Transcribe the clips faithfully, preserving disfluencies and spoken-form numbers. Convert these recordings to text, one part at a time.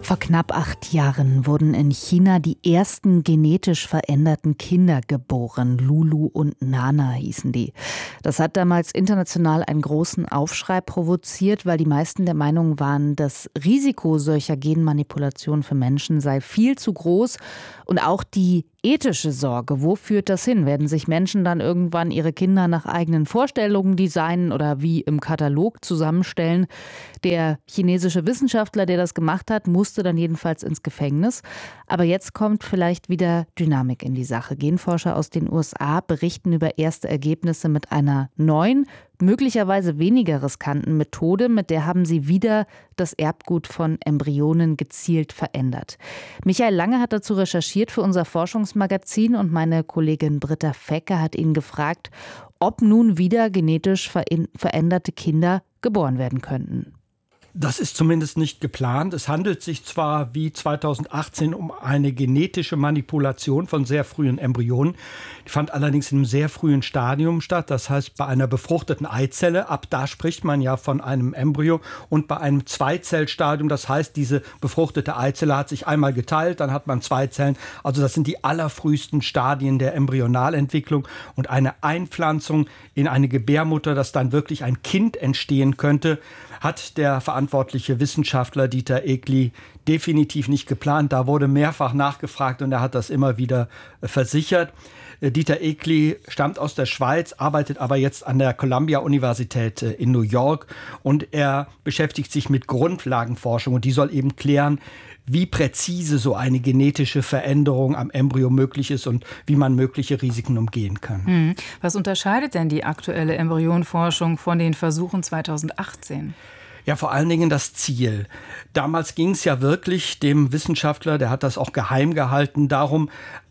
Vor knapp acht Jahren wurden in China die ersten genetisch veränderten Kinder geboren. Lulu und Nana hießen die. Das hat damals international einen großen Aufschrei provoziert, weil die meisten der Meinung waren, das Risiko solcher Genmanipulation für Menschen sei viel zu groß. Und auch die ethische Sorge, wo führt das hin? Werden sich Menschen dann irgendwann ihre Kinder nach eigenen Vorstellungen designen oder wie im Katalog zusammenstellen? Der chinesische Wissenschaftler, der das gemacht hat, musste dann jedenfalls ins Gefängnis. Aber jetzt kommt vielleicht wieder Dynamik in die Sache. Genforscher aus den U S A berichten über erste Ergebnisse mit einer neuen, möglicherweise weniger riskanten Methode, mit der haben sie wieder das Erbgut von Embryonen gezielt verändert. Michael Lange hat dazu recherchiert für unser Forschungsmagazin und meine Kollegin Britta Fecke hat ihn gefragt, ob nun wieder genetisch veränderte Kinder geboren werden könnten. Das ist zumindest nicht geplant. Es handelt sich zwar wie zweitausendachtzehn um eine genetische Manipulation von sehr frühen Embryonen. Die fand allerdings in einem sehr frühen Stadium statt. Das heißt, bei einer befruchteten Eizelle, ab da spricht man ja von einem Embryo, und bei einem Zweizellstadium, das heißt, diese befruchtete Eizelle hat sich einmal geteilt, dann hat man zwei Zellen. Also das sind die allerfrühesten Stadien der Embryonalentwicklung, und eine Einpflanzung in eine Gebärmutter, dass dann wirklich ein Kind entstehen könnte, hat der verantwortliche Wissenschaftler Dieter Ekli definitiv nicht geplant. Da wurde mehrfach nachgefragt und er hat das immer wieder versichert. Dieter Ekli stammt aus der Schweiz, arbeitet aber jetzt an der Columbia-Universität in New York, und er beschäftigt sich mit Grundlagenforschung, und die soll eben klären, wie präzise so eine genetische Veränderung am Embryo möglich ist und wie man mögliche Risiken umgehen kann. Hm. Was unterscheidet denn die aktuelle Embryonforschung von den Versuchen zweitausendachtzehn? Ja, vor allen Dingen das Ziel. Damals ging es ja wirklich dem Wissenschaftler, der hat das auch geheim gehalten, darum,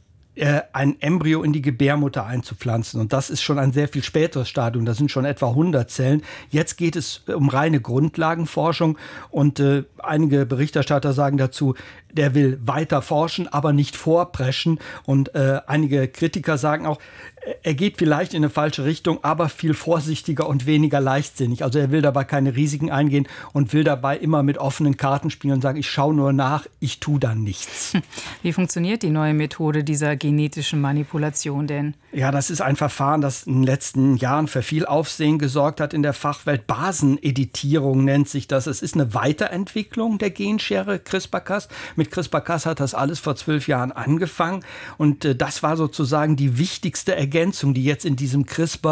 ein Embryo in die Gebärmutter einzupflanzen. Und das ist schon ein sehr viel späteres Stadium. Das sind schon etwa hundert Zellen. Jetzt geht es um reine Grundlagenforschung. Und äh, einige Berichterstatter sagen dazu, der will weiter forschen, aber nicht vorpreschen. Und äh, einige Kritiker sagen auch, er geht vielleicht in eine falsche Richtung, aber viel vorsichtiger und weniger leichtsinnig. Also er will dabei keine Risiken eingehen und will dabei immer mit offenen Karten spielen und sagen, ich schaue nur nach, ich tue dann nichts. Wie funktioniert die neue Methode dieser genetischen Manipulation denn? Ja, das ist ein Verfahren, das in den letzten Jahren für viel Aufsehen gesorgt hat in der Fachwelt. Baseneditierung nennt sich das. Es ist eine Weiterentwicklung der Genschere CRISPR-Cas. Mit CRISPR-Cas hat das alles vor zwölf Jahren angefangen. Und äh, das war sozusagen die wichtigste Ergänzung, die jetzt in diesem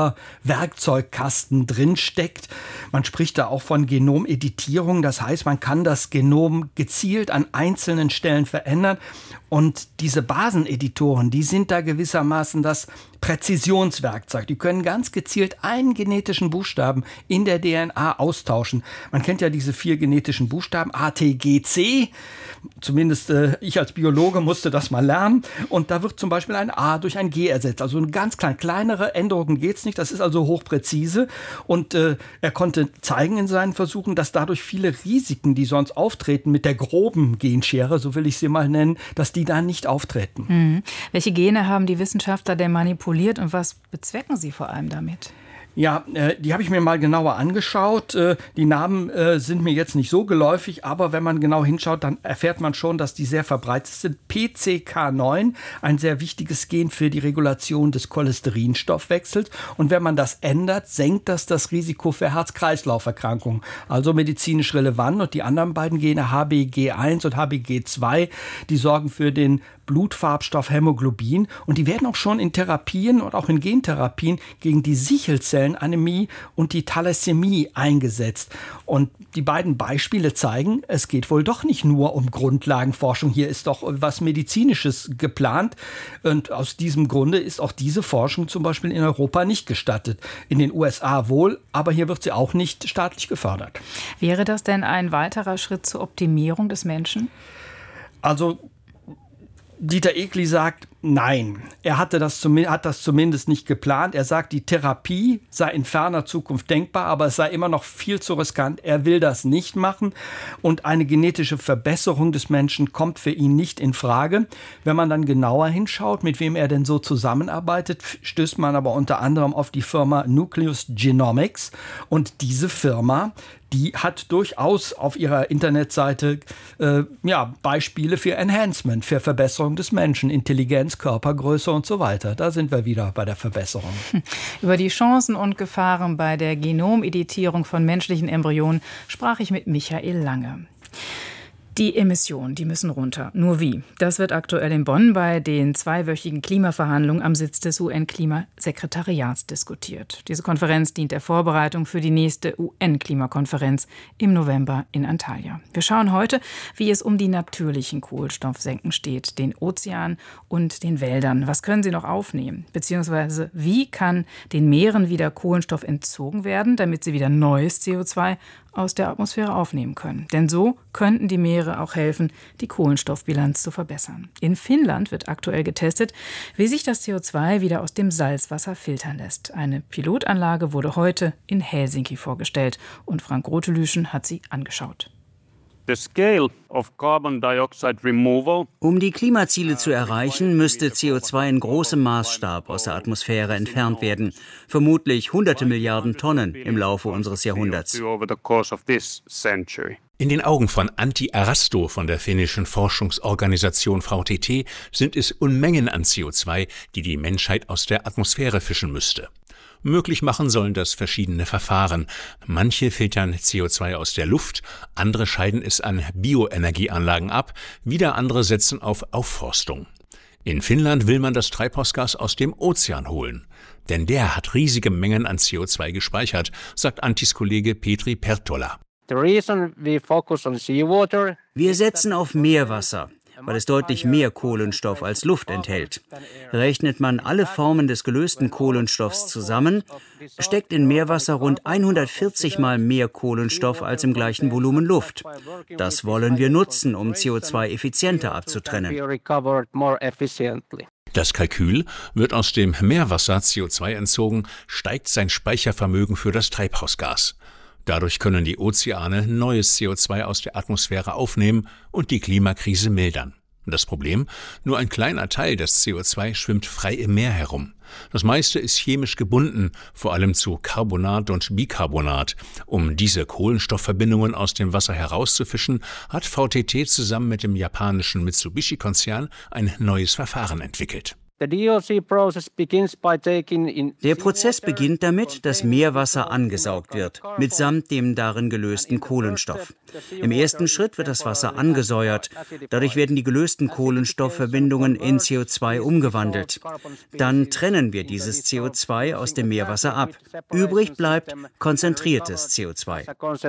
CRISPR-Werkzeugkasten drinsteckt. Man spricht da auch von Genomeditierung. Das heißt, man kann das Genom gezielt an einzelnen Stellen verändern. Und diese Baseneditoren, die sind da gewissermaßen das Präzisionswerkzeug. Die können ganz gezielt einen genetischen Buchstaben in der D N A austauschen. Man kennt ja diese vier genetischen Buchstaben, A, T, G, C. Zumindest äh, ich als Biologe musste das mal lernen. Und da wird zum Beispiel ein A durch ein G ersetzt. Also eine ganz klein, kleinere Änderungen geht es nicht. Das ist also hochpräzise. Und äh, er konnte zeigen in seinen Versuchen, dass dadurch viele Risiken, die sonst auftreten mit der groben Genschere, so will ich sie mal nennen, dass die da nicht auftreten. Mhm. Welche Gene haben die Wissenschaftler denn manipuliert und was bezwecken sie vor allem damit? Ja, äh, die habe ich mir mal genauer angeschaut. Äh, die Namen äh, sind mir jetzt nicht so geläufig, aber wenn man genau hinschaut, dann erfährt man schon, dass die sehr verbreitet sind. P C K neun, ein sehr wichtiges Gen für die Regulation des Cholesterinstoffwechsels. Und wenn man das ändert, senkt das das Risiko für Herz-Kreislauf-Erkrankungen. Also medizinisch relevant. Und die anderen beiden Gene, H B G eins und H B G zwei, die sorgen für den Blutfarbstoff Hämoglobin. Und die werden auch schon in Therapien und auch in Gentherapien gegen die Sichelzellenanämie und die Thalassämie eingesetzt. Und die beiden Beispiele zeigen, es geht wohl doch nicht nur um Grundlagenforschung. Hier ist doch was Medizinisches geplant. Und aus diesem Grunde ist auch diese Forschung zum Beispiel in Europa nicht gestattet. In den U S A wohl, aber hier wird sie auch nicht staatlich gefördert. Wäre das denn ein weiterer Schritt zur Optimierung des Menschen? Also Dieter Ekli sagt, nein, er hatte das, hat das zumindest nicht geplant. Er sagt, die Therapie sei in ferner Zukunft denkbar, aber es sei immer noch viel zu riskant. Er will das nicht machen und eine genetische Verbesserung des Menschen kommt für ihn nicht in Frage. Wenn man dann genauer hinschaut, mit wem er denn so zusammenarbeitet, stößt man aber unter anderem auf die Firma Nucleus Genomics, und diese Firma, die hat durchaus auf ihrer Internetseite äh, ja, Beispiele für Enhancement, für Verbesserung des Menschen, Intelligenz, Körpergröße und so weiter. Da sind wir wieder bei der Verbesserung. Über die Chancen und Gefahren bei der Genomeditierung von menschlichen Embryonen sprach ich mit Michael Lange. Die Emissionen, die müssen runter. Nur wie? Das wird aktuell in Bonn bei den zweiwöchigen Klimaverhandlungen am Sitz des U N-Klimasekretariats diskutiert. Diese Konferenz dient der Vorbereitung für die nächste U N-Klimakonferenz im November in Antalya. Wir schauen heute, wie es um die natürlichen Kohlenstoffsenken steht, den Ozeanen und den Wäldern. Was können sie noch aufnehmen? Beziehungsweise wie kann den Meeren wieder Kohlenstoff entzogen werden, damit sie wieder neues C O zwei aus der Atmosphäre aufnehmen können. Denn so könnten die Meere auch helfen, die Kohlenstoffbilanz zu verbessern. In Finnland wird aktuell getestet, wie sich das C O zwei wieder aus dem Salzwasser filtern lässt. Eine Pilotanlage wurde heute in Helsinki vorgestellt und Frank Rotelüschen hat sie angeschaut. Um die Klimaziele zu erreichen, müsste C O zwei in großem Maßstab aus der Atmosphäre entfernt werden. Vermutlich hunderte Milliarden Tonnen im Laufe unseres Jahrhunderts. In den Augen von Antti Arasto von der finnischen Forschungsorganisation V T T sind es Unmengen an C O zwei, die die Menschheit aus der Atmosphäre fischen müsste. Möglich machen sollen das verschiedene Verfahren. Manche filtern C O zwei aus der Luft, andere scheiden es an Bioenergieanlagen ab, wieder andere setzen auf Aufforstung. In Finnland will man das Treibhausgas aus dem Ozean holen. Denn der hat riesige Mengen an C O zwei gespeichert, sagt Antis Kollege Petri Pertola. Wir setzen auf Meerwasser, weil es deutlich mehr Kohlenstoff als Luft enthält. Rechnet man alle Formen des gelösten Kohlenstoffs zusammen, steckt in Meerwasser rund hundertvierzig Mal mehr Kohlenstoff als im gleichen Volumen Luft. Das wollen wir nutzen, um C O zwei effizienter abzutrennen. Das Kalkül: wird aus dem Meerwasser C O zwei entzogen, steigt sein Speichervermögen für das Treibhausgas. Dadurch können die Ozeane neues C O zwei aus der Atmosphäre aufnehmen und die Klimakrise mildern. Das Problem? Nur ein kleiner Teil des C O zwei schwimmt frei im Meer herum. Das meiste ist chemisch gebunden, vor allem zu Carbonat und Bicarbonat. Um diese Kohlenstoffverbindungen aus dem Wasser herauszufischen, hat V T T zusammen mit dem japanischen Mitsubishi-Konzern ein neues Verfahren entwickelt. Der Prozess beginnt damit, dass Meerwasser angesaugt wird, mitsamt dem darin gelösten Kohlenstoff. Im ersten Schritt wird das Wasser angesäuert. Dadurch werden die gelösten Kohlenstoffverbindungen in C O zwei umgewandelt. Dann trennen wir dieses C O zwei aus dem Meerwasser ab. Übrig bleibt konzentriertes C O zwei.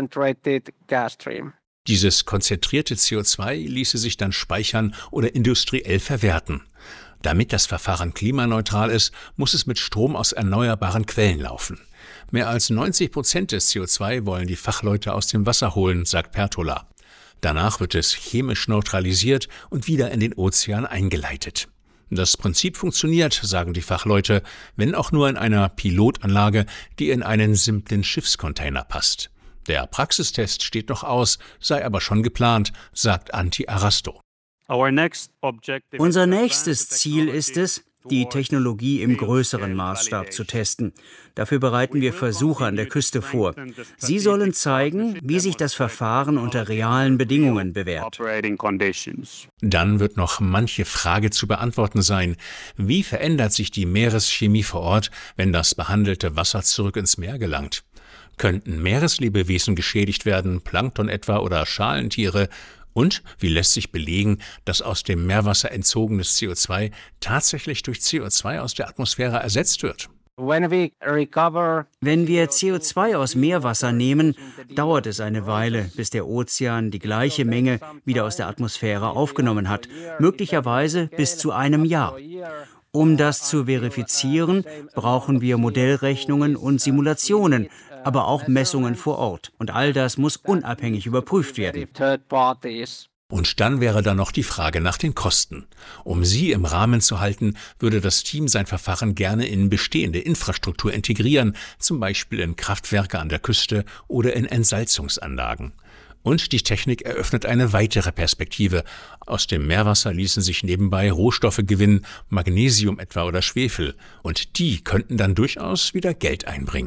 Dieses konzentrierte C O zwei ließe sich dann speichern oder industriell verwerten. Damit das Verfahren klimaneutral ist, muss es mit Strom aus erneuerbaren Quellen laufen. Mehr als neunzig Prozent des C O zwei wollen die Fachleute aus dem Wasser holen, sagt Pertola. Danach wird es chemisch neutralisiert und wieder in den Ozean eingeleitet. Das Prinzip funktioniert, sagen die Fachleute, wenn auch nur in einer Pilotanlage, die in einen simplen Schiffscontainer passt. Der Praxistest steht noch aus, sei aber schon geplant, sagt Antti Arasto. Unser nächstes Ziel ist es, die Technologie im größeren Maßstab zu testen. Dafür bereiten wir Versuche an der Küste vor. Sie sollen zeigen, wie sich das Verfahren unter realen Bedingungen bewährt. Dann wird noch manche Frage zu beantworten sein. Wie verändert sich die Meereschemie vor Ort, wenn das behandelte Wasser zurück ins Meer gelangt? Könnten Meereslebewesen geschädigt werden, Plankton etwa oder Schalentiere? Und wie lässt sich belegen, dass aus dem Meerwasser entzogenes C O zwei tatsächlich durch C O zwei aus der Atmosphäre ersetzt wird? Wenn wir C O zwei aus Meerwasser nehmen, dauert es eine Weile, bis der Ozean die gleiche Menge wieder aus der Atmosphäre aufgenommen hat, möglicherweise bis zu einem Jahr. Um das zu verifizieren, brauchen wir Modellrechnungen und Simulationen, aber auch Messungen vor Ort. Und all das muss unabhängig überprüft werden. Und dann wäre da noch die Frage nach den Kosten. Um sie im Rahmen zu halten, würde das Team sein Verfahren gerne in bestehende Infrastruktur integrieren, zum Beispiel in Kraftwerke an der Küste oder in Entsalzungsanlagen. Und die Technik eröffnet eine weitere Perspektive. Aus dem Meerwasser ließen sich nebenbei Rohstoffe gewinnen, Magnesium etwa oder Schwefel. Und die könnten dann durchaus wieder Geld einbringen.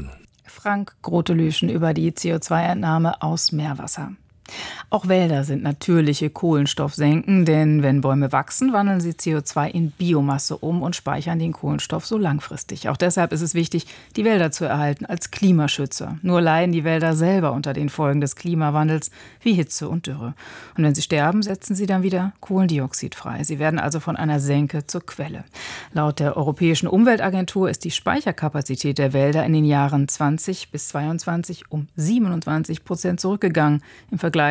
Frank Grotelüschen über die C O zwei Entnahme aus Meerwasser. Auch Wälder sind natürliche Kohlenstoffsenken, denn wenn Bäume wachsen, wandeln sie C O zwei in Biomasse um und speichern den Kohlenstoff so langfristig. Auch deshalb ist es wichtig, die Wälder zu erhalten als Klimaschützer. Nur leiden die Wälder selber unter den Folgen des Klimawandels wie Hitze und Dürre. Und wenn sie sterben, setzen sie dann wieder Kohlendioxid frei. Sie werden also von einer Senke zur Quelle. Laut der Europäischen Umweltagentur ist die Speicherkapazität der Wälder in den Jahren zwanzig bis zweiundzwanzig um siebenundzwanzig Prozent zurückgegangen im Vergleich